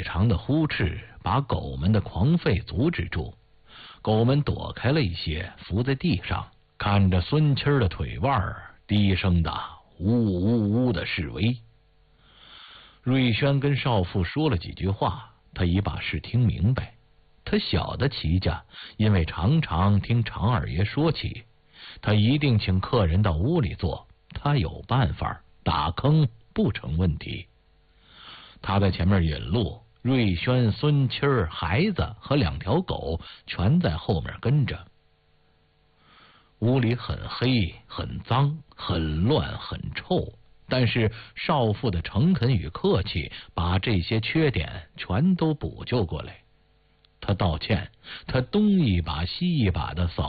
常的呼斥把狗们的狂吠阻止住，狗们躲开了一些，伏在地上，看着孙七儿的腿腕低声的呜呜呜的示威。瑞轩跟少妇说了几句话，他已把事听明白。他晓得齐家因为常常听常二爷说起，他一定请客人到屋里坐，他有办法，打坑不成问题。他在前面引路，瑞轩、孙七儿、孩子和2条狗全在后面跟着。屋里很黑，很脏，很乱，很臭，但是少妇的诚恳与客气把这些缺点全都补救过来。他道歉，他东一把西一把的扫